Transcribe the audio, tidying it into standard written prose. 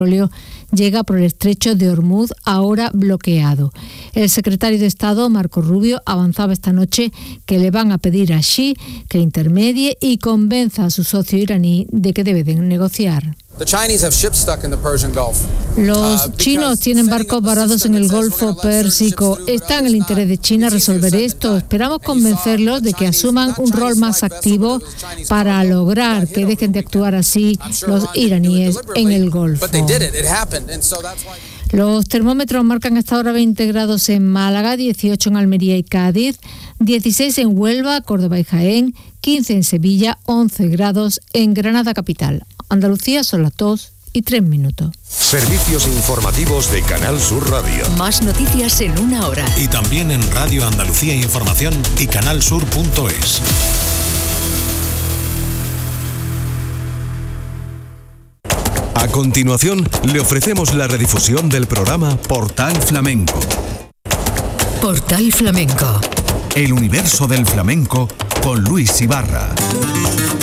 petróleo llega por el estrecho de Hormuz, ahora bloqueado. El secretario de Estado, Marco Rubio, avanzaba esta noche que le van a pedir a Xi que intermedie y convenza a su socio iraní de que deben negociar. Los chinos tienen barcos varados en el Golfo Pérsico. Está en el interés de China resolver esto. Esperamos convencerlos de que asuman un rol más activo para lograr que dejen de actuar así los iraníes en el Golfo. Los termómetros marcan hasta ahora 20 grados en Málaga, 18 en Almería y Cádiz, 16 en Huelva, Córdoba y Jaén, 15 en Sevilla, 11 grados en Granada capital. Andalucía son las 2:03. Servicios informativos de Canal Sur Radio. Más noticias en una hora. Y también en Radio Andalucía Información y canalsur.es. A continuación, le ofrecemos la redifusión del programa Portal Flamenco. Portal Flamenco. El universo del flamenco con Luis Ibarra.